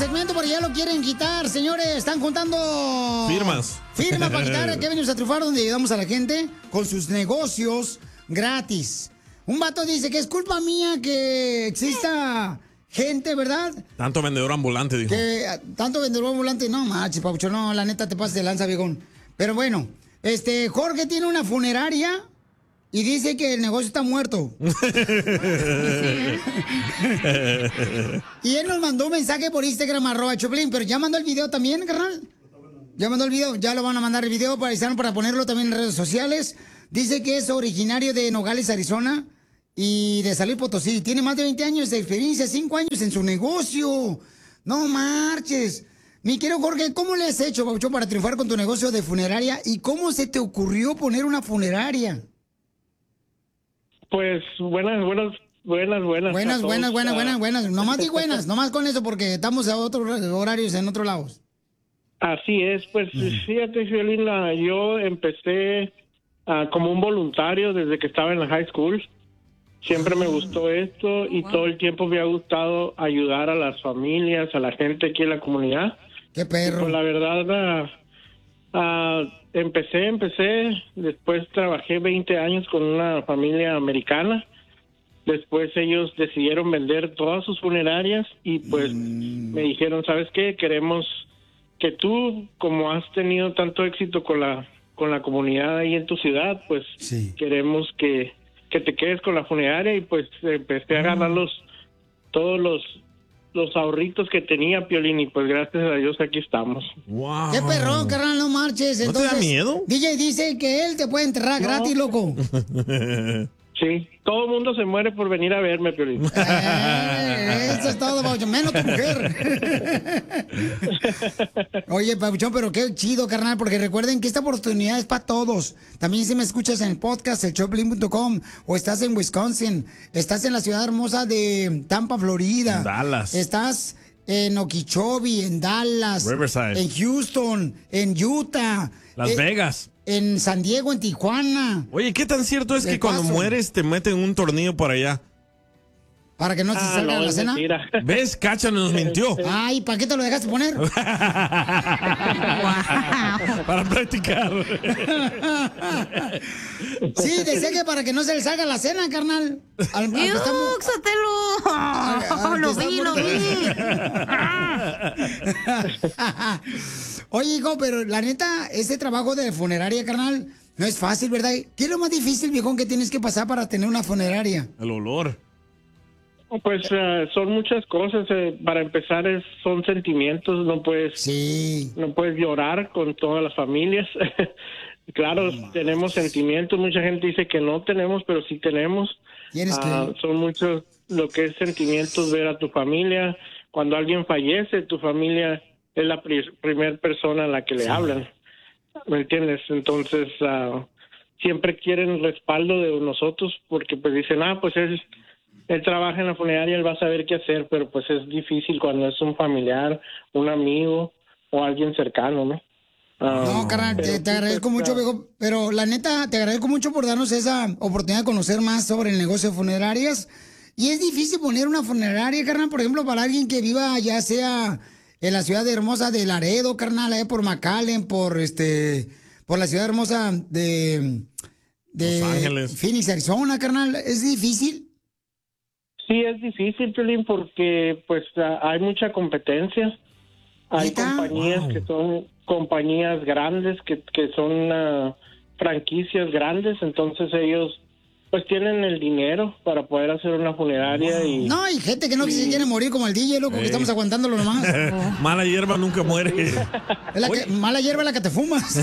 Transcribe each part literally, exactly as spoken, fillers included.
segmento porque ya lo quieren quitar, señores. Están juntando firmas. Firmas para quitar que venimos a triunfar, donde ayudamos a la gente con sus negocios gratis. Un vato dice que es culpa mía que exista gente, ¿verdad? Tanto vendedor ambulante, dijo. Que tanto vendedor ambulante, no manches, Pabuchón, no, la neta te pasas de lanza, viejón. Pero bueno, este, Jorge tiene una funeraria y dice que el negocio está muerto. Y él nos mandó un mensaje por Instagram, arroba Choplin, pero ya mandó el video también, carnal. Ya mandó el video, ya lo van a mandar el video para, para ponerlo también en redes sociales. Dice que es originario de Nogales, Arizona, y de San Luis Potosí. Tiene más de veinte años de experiencia, cinco años en su negocio. No marches. Mi querido Jorge, ¿cómo le has hecho, Pabuchón, para triunfar con tu negocio de funeraria? ¿Y cómo se te ocurrió poner una funeraria? Pues buenas, buenas, buenas, buenas. Buenas, buenas, buenas, buenas, buenas. Nomás di buenas, nomás con eso porque estamos a otros horarios en otros lados. Así es, pues fíjate, Fiolina, yo empecé uh, como un voluntario desde que estaba en la high school. Siempre me gustó esto y todo el tiempo me ha gustado ayudar a las familias, a la gente aquí en la comunidad. ¡Qué perro! Y pues la verdad, uh, uh, empecé, empecé, después trabajé veinte años con una familia americana. Después ellos decidieron vender todas sus funerarias y pues mm. me dijeron, ¿sabes qué? Queremos que tú, como has tenido tanto éxito con la con la comunidad ahí en tu ciudad, pues sí. queremos que, que te quedes con la funeraria. Y pues empecé a ganar los, todos los los ahorritos que tenía, Piolín, y pues gracias a Dios aquí estamos. Wow. ¡Qué perrón, carnal, no marches! Entonces, ¿no te da miedo? D J dice que él te puede enterrar no. gratis, loco. Sí, todo el mundo se muere por venir a verme, Piolín. Eh, eso es todo, Pabuchón, menos tu mujer. Oye, Pabuchón, pero qué chido, carnal, porque recuerden que esta oportunidad es para todos. También si me escuchas en el podcast, el choplin punto com, o estás en Wisconsin, estás en la ciudad hermosa de Tampa, Florida. Dallas. Estás en Okeechobee, en Dallas. Riverside. En Houston, en Utah. Las eh, Vegas. En San Diego, en Tijuana. Oye, ¿qué tan cierto es De que cuando paso. mueres te meten un tornillo por allá? ¿Para que no se Ah, salga no, la es cena? mentira. ¿Ves? Cacha nos mintió. Ay, ¿para qué te lo dejaste poner? Para practicar. Sí, decía que para que no se le salga la cena, carnal. Al, al que está mu- ¡Úxatelo! al- al Lo que vi, está lo mu- vi. Oye, hijo, pero la neta, ese trabajo de funeraria, carnal, no es fácil, ¿verdad? ¿Qué es lo más difícil, viejón, que tienes que pasar para tener una funeraria? El olor. Pues uh, son muchas cosas. Eh, para empezar, es, son sentimientos. No puedes, sí. no puedes llorar con todas las familias. Claro, no, tenemos sentimientos. Mucha gente dice que no tenemos, pero sí tenemos. ¿Tienes uh, que? Son muchos lo que es sentimientos, ver a tu familia. Cuando alguien fallece, tu familia es la pri- primer persona a la que le sí. hablan. ¿Me entiendes? Entonces, uh, siempre quieren respaldo de nosotros porque pues dicen, ah, pues es... él trabaja en la funeraria, él va a saber qué hacer, pero pues es difícil cuando es un familiar, un amigo o alguien cercano, ¿no? Um, No, carnal, te, te agradezco mucho, viejo, pero la neta, te agradezco mucho por darnos esa oportunidad de conocer más sobre el negocio de funerarias. Y es difícil poner una funeraria, carnal, por ejemplo, para alguien que viva ya sea en la ciudad hermosa de Laredo, carnal, allá por McAllen, por este, por la ciudad hermosa de, de Los Ángeles. Phoenix, Arizona, carnal, ¿es difícil? Sí, es difícil, Piolín, porque pues uh, hay mucha competencia. Hay ¿Neta? compañías Wow. que son compañías grandes, que, que son uh, franquicias grandes, entonces ellos pues tienen el dinero para poder hacer una funeraria. Y No, hay gente que no y... se quiere morir como el D J, loco, Ey. que estamos aguantándolo nomás. Mala hierba nunca muere. Es la que, mala hierba es la que te fumas.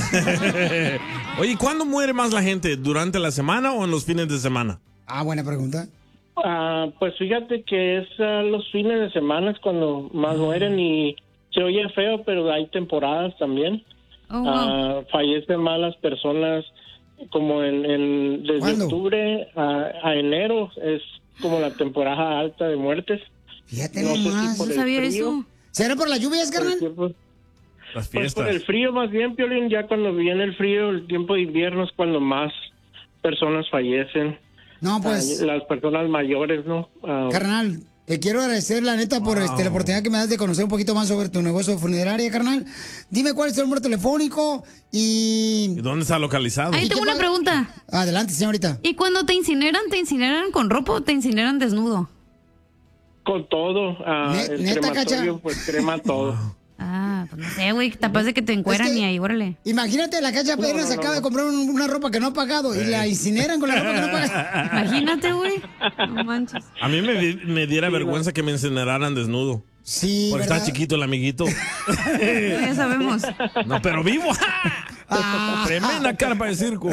Oye, ¿cuándo muere más la gente? ¿Durante la semana o en los fines de semana? Ah, buena pregunta. Ah, pues fíjate que es uh, los fines de semana es cuando más mueren y se oye feo, pero hay temporadas también. Oh, wow. Ah, fallecen más las personas como en, en desde ¿Cuándo? octubre a, a enero es como la temporada alta de muertes. Fíjate No sé si nomás. por No el sabía frío, eso. ¿Será por las lluvias, por el carnal? tiempo- Las Pues fiestas. por el frío más bien, Piolín, ya cuando viene el frío, el tiempo de invierno es cuando más personas fallecen. No, pues, Ah, las personas mayores, ¿no? Ah, carnal, Te quiero agradecer, la neta, por Wow. este, la oportunidad que me das de conocer un poquito más sobre tu negocio de funeraria, carnal. Dime cuál es tu número telefónico y... ¿Y dónde está localizado? Ahí ¿Y tengo qué una pa- pregunta. Adelante, señorita. ¿Y cuando te incineran, te incineran con ropa o te incineran desnudo? Con todo, ah, Ne- el ¿neta, crematorio Cacha? pues crema todo. Ah, pues no sé, güey, capaz de que te encueran Es que- y ahí, órale. Imagínate, la cacha apenas no, no, acaba no. de comprar un- una ropa que no ha pagado y la incineran con la ropa que no ha pagado. Imagínate, güey. No manches. A mí me, di- me diera vergüenza que me incineraran desnudo. Sí, Porque ¿verdad? está chiquito el amiguito. Ya sabemos. No, pero vivo. Ah. Tremenda carpa de circo.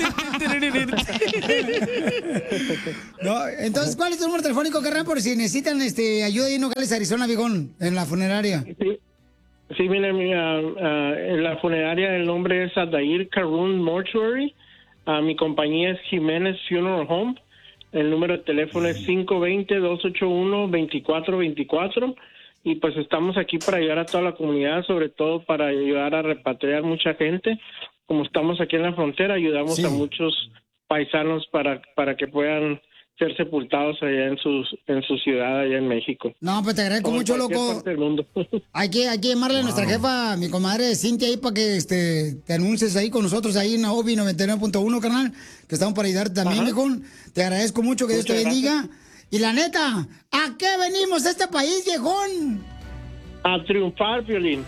No, entonces, ¿cuál es tu número telefónico, carnal? Por si necesitan este, ayuda ahí en Nogales, Arizona, viejón, en la funeraria. Sí, sí mire, mira, ah, en la funeraria el nombre es Adair Karun Mortuary. Ah, mi compañía es Jiménez Funeral Home. El número de teléfono es cinco dos cero, dos ocho uno, dos cuatro dos cuatro. Y pues estamos aquí para ayudar a toda la comunidad, sobre todo para ayudar a repatriar mucha gente. Como estamos aquí en la frontera, ayudamos Sí. a muchos paisanos para, para que puedan ser sepultados allá en, sus, en su ciudad, allá en México. No, pues te agradezco O en mucho, cualquier loco. parte del mundo. Hay que, hay que llamarle a nuestra jefa, mi comadre Cintia, ahí para que este, te anuncies ahí con nosotros, ahí en Obi noventa y nueve punto uno, carnal, que estamos para ayudarte también, Ajá. viejón. Te agradezco mucho, que Dios te Muchas bendiga. Y la neta, ¿a qué venimos a este país, viejón? A triunfar, Violín.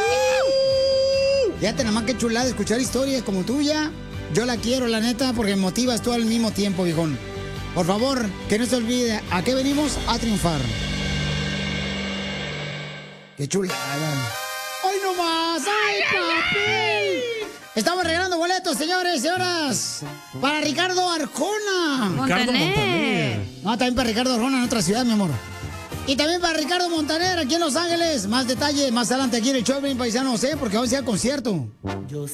Fíjate nada más que chulada escuchar historias como tuya. Yo la quiero, la neta, porque me motivas tú al mismo tiempo, viejón. Por favor, que no se olvide, ¿a qué venimos? A triunfar. ¡Qué chulada! ¡Hoy no más! ¡Ay, papi! Estamos regalando boletos, señores y señoras, para Ricardo Arjona. Montaner. No, también para Ricardo Arjona en otra ciudad, mi amor. Y también para Ricardo Montaner aquí en Los Ángeles. Más detalles más adelante aquí en el show, bien paisanos, ¿eh? Porque vamos a ir al concierto.